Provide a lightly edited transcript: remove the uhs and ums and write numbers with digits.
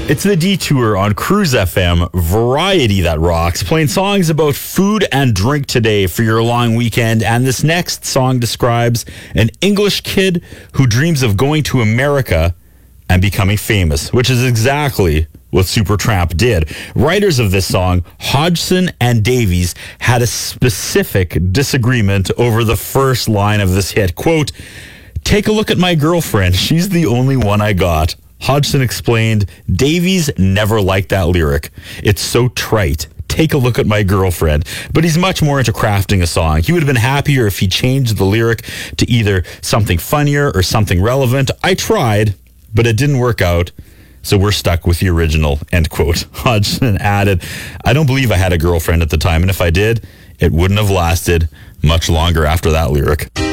It's the Detour on Cruise FM, variety that rocks, playing songs about food and drink today for your long weekend. And this next song describes an English kid who dreams of going to America and becoming famous, which is exactly what Supertramp did. Writers of this song, Hodgson and Davies, had a specific disagreement over the first line of this hit. Quote, "Take a look at my girlfriend. She's the only one I got." Hodgson explained, Davies never liked that lyric. It's so trite. Take a look at my girlfriend. But he's much more into crafting a song. He would have been happier if he changed the lyric to either something funnier or something relevant. I tried, but it didn't work out. So we're stuck with the original, end quote. Hodgson added, I don't believe I had a girlfriend at the time, and if I did, it wouldn't have lasted much longer after that lyric.